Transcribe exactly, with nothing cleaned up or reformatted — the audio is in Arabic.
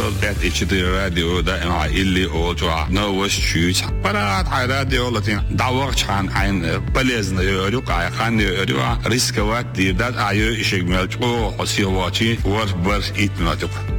ده اتشتري راديو ده مع اللي أوجع نوش شوش برات على راديو لطين دعوة عن عن بلزنا يروق على خان يروق ريسك وقت ده عيو إشي ملجو حسيواتي وربر إتناتك